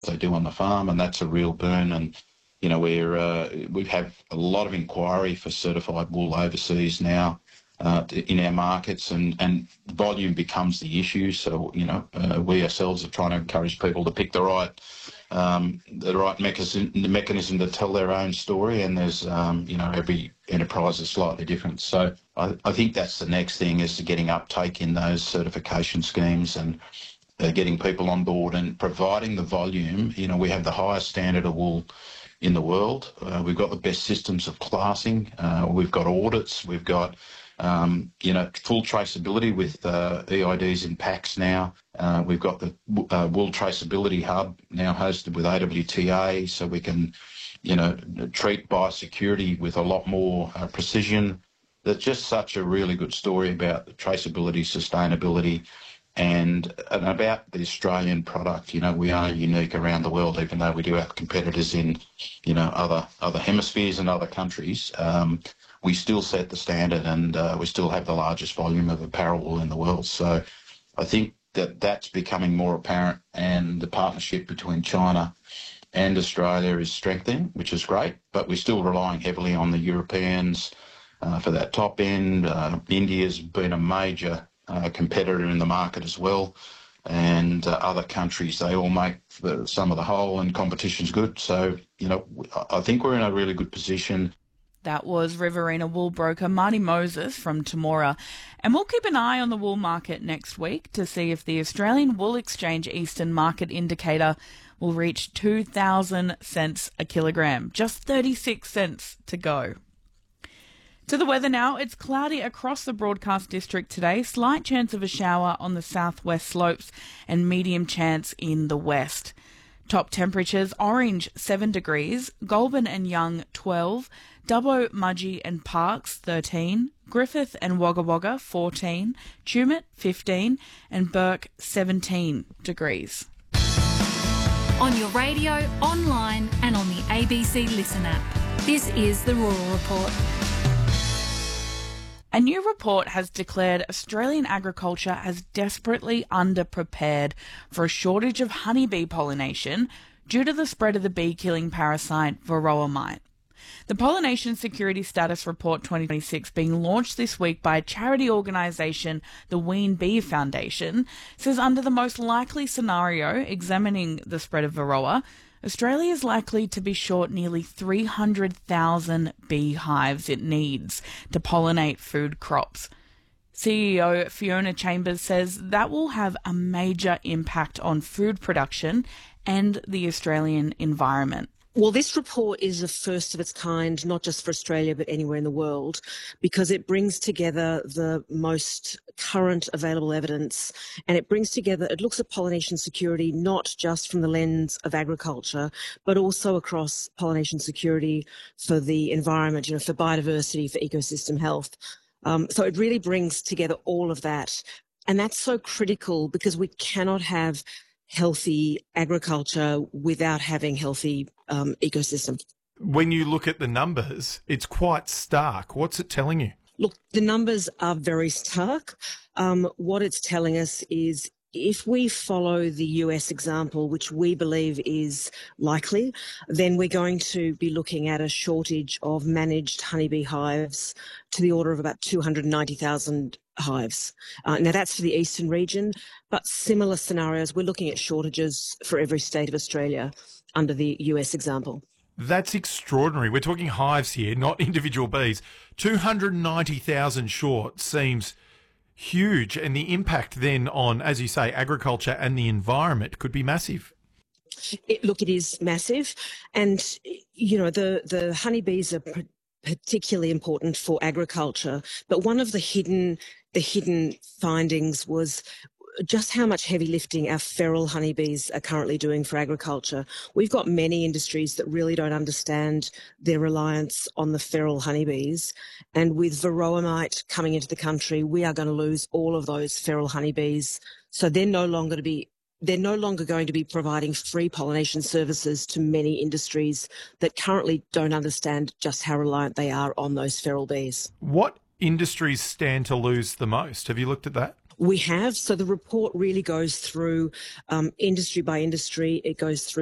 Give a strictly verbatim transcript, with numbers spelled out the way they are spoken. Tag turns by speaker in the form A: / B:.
A: they do on the farm, and that's a real boon. And you know, we're uh, we have a lot of inquiry for certified wool overseas now uh, in our markets, and and volume becomes the issue. So you know, uh, we ourselves are trying to encourage people to pick the right um, the right mechanism, the mechanism to tell their own story. And there's um, you know, every enterprise is slightly different. So I, I think that's the next thing, is to getting uptake in those certification schemes and uh, getting people on board and providing the volume. You know, we have the highest standard of wool in the world. Uh, we've got the best systems of classing. Uh, we've got audits. We've got, um, you know, full traceability with uh, E I Ds in packs now. Uh, we've got the uh, Wool Traceability Hub now hosted with A W T A, so we can, you know, treat biosecurity with a lot more uh, precision. There's just such a really good story about the traceability, sustainability, and, and about the Australian product. You know, we are unique around the world, even though we do have competitors in, you know, other other hemispheres and other countries. Um, we still set the standard, and uh, we still have the largest volume of apparel wool in the world. So I think that that's becoming more apparent, and the partnership between China and Australia is strengthening, which is great, but we're still relying heavily on the Europeans uh, for that top end. Uh, India's been a major Uh, competitor in the market as well, and uh, other countries, they all make the, some of the whole, and competition's good. So, you know, I think we're in a really good position.
B: That was Riverina wool broker Marty Moses from Temora. And we'll keep an eye on the wool market next week to see if the Australian Wool Exchange Eastern Market Indicator will reach two thousand cents a kilogram. Just thirty-six cents to go. To the weather now. It's cloudy across the Broadcast District today. Slight chance of a shower on the southwest slopes and medium chance in the west. Top temperatures: Orange seven degrees, Goulburn and Young twelve, Dubbo, Mudgee and Parkes thirteen, Griffith and Wagga Wagga fourteen, Tumut fifteen and Burke seventeen degrees.
C: On your radio, online and on the A B C Listen app. This is the Rural Report.
B: A new report has declared Australian agriculture has desperately underprepared for a shortage of honeybee pollination due to the spread of the bee-killing parasite Varroa mite. The Pollination Security Status Report twenty twenty-six, being launched this week by charity organisation the Ween Bee Foundation, says under the most likely scenario examining the spread of Varroa, Australia is likely to be short nearly three hundred thousand beehives it needs to pollinate food crops. C E O Fiona Chambers says that will have a major impact on food production and the Australian environment.
D: Well, this report is a first of its kind, not just for Australia, but anywhere in the world, because it brings together the most current available evidence, and it brings together, it looks at pollination security, not just from the lens of agriculture, but also across pollination security for the environment, you know, for biodiversity, for ecosystem health. Um, so it really brings together all of that. And that's so critical, because we cannot have healthy agriculture without having healthy um, ecosystems.
E: When you look at the numbers, it's quite stark. What's it telling you?
D: Look, the numbers are very stark. Um, what it's telling us is if we follow the U S example, which we believe is likely, then we're going to be looking at a shortage of managed honeybee hives to the order of about two hundred ninety thousand hives. Uh, now, that's for the eastern region, but similar scenarios, we're looking at shortages for every state of Australia under the U S example.
E: That's extraordinary. We're talking hives here, not individual bees. two hundred ninety thousand short seems huge, and the impact then on, as you say, agriculture and the environment could be massive.
D: It, look, it is massive, and, you know, the, the honeybees are particularly important for agriculture, but one of the hidden the hidden findings was just how much heavy lifting our feral honeybees are currently doing for agriculture. We've got many industries that really don't understand their reliance on the feral honeybees, and with Varroa mite coming into the country, we are going to lose all of those feral honeybees. So they're no longer to be They're no longer going to be providing free pollination services to many industries that currently don't understand just how reliant they are on those feral bees.
E: What industries stand to lose the most? Have you looked at that?
D: We have. So the report really goes through um, industry by industry. It goes through